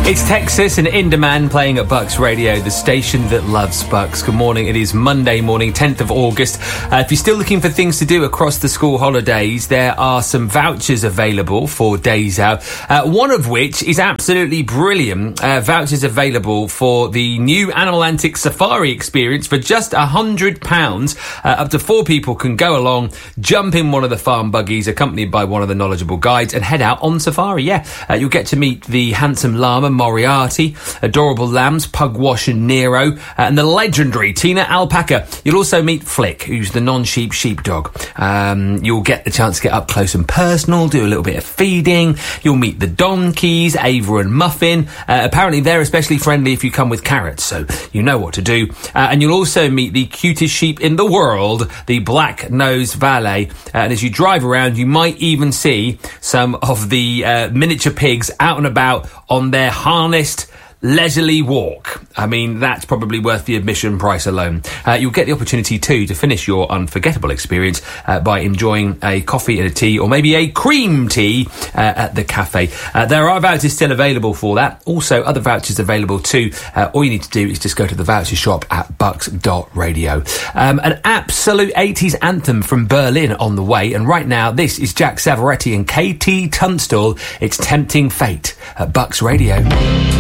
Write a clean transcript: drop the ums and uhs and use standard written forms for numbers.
It's Texas and Inderman playing at Bucks Radio, the station that loves Bucks. Good morning. It is Monday morning, 10th of August. If you're still looking for things to do across the school holidays, there are some vouchers available for days out. One of which is absolutely brilliant. Vouchers available for the new Animal Antics Safari experience for just £100. Up to 4 people can go along, jump in one of the farm buggies, accompanied by one of the knowledgeable guides, and head out on safari. You'll get to meet the handsome llama Moriarty, adorable lambs Pugwash and Nero, and the legendary Tina Alpaca. You'll also meet Flick, who's the non-sheep sheepdog. You'll get the chance to get up close and personal, do a little bit of feeding. You'll meet the donkeys, Ava and Muffin. Apparently they're especially friendly if you come with carrots, so you know what to do. And you'll also meet the cutest sheep in the world, the black-nosed valet. And as you drive around, you might even see some of the miniature pigs out and about on their harnessed leisurely walk. I mean, that's probably worth the admission price alone. You'll get the opportunity too to finish your unforgettable experience by enjoying a coffee and a tea, or maybe a cream tea at the cafe. There are vouchers still available for that. Also, other vouchers available too. All you need to do is just go to the voucher shop at bucks.radio. An absolute 80s anthem from Berlin on the way, and right now this is Jack Savaretti and KT Tunstall. It's Tempting Fate at Bucks Radio.